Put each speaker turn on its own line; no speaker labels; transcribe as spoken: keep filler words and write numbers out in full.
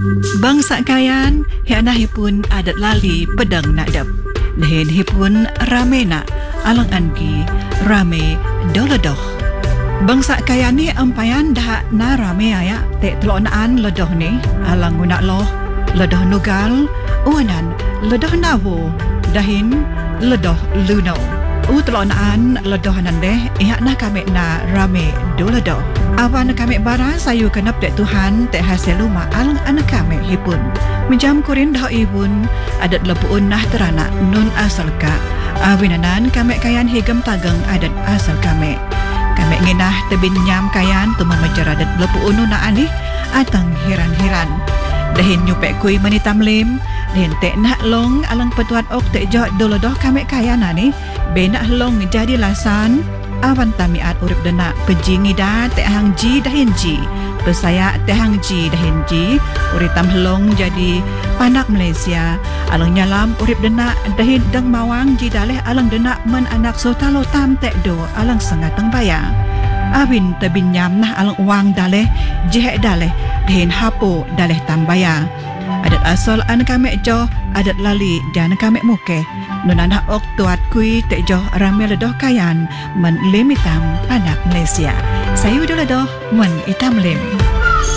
Bangsa kayan, hianahipun adat lali pedang nadap. Dahin hipun rame na, alang angi, rame doladoh. Bangsa kayan ni ampayan dah na rame aya, te telonaan ledoh ni, alang guna loh, ledoh nugal, uanan, ledoh nawo, dahin ledoh luno. U telonaan ledoh nandeh, ihak na kami na rame doladoh. Awan kami bara sayu kenap dek Tuhan tek hasil rumah alang anak kami hipun. Menjam kurin dah ibun adat lepuun nah terana nun asal ka. Awinanan kami kayan higam tageng adat asal kami. Kami nginah tebin nyam kayan tuman majar adat lepuun nun na alih atang hiran-hiran. Dahin nyupek kui manitam lim. Dahin tek nak long alang petuat ok tek jauh dolodoh kami kayan ni. Benak long jadi lasan. Awan tamiat urip dana pejingi dah teh hang ji dahin ji pesaya teh hang ji dahin ji uritam helong jadi panak Malaysia alang nyalam urip dana dahin deng mawang ji daleh alang dana men anak sotalo tam tek do alang sengatang baya awin tabin nyam nah alang uang daleh jehek daleh dahin hapo daleh tambaya adat asal an kami jo adat lali dan kami muke nunana ok tuat kui tek jo rame ledoh kayan men limitam panak Malaysia sayu do ledoh men itam lim.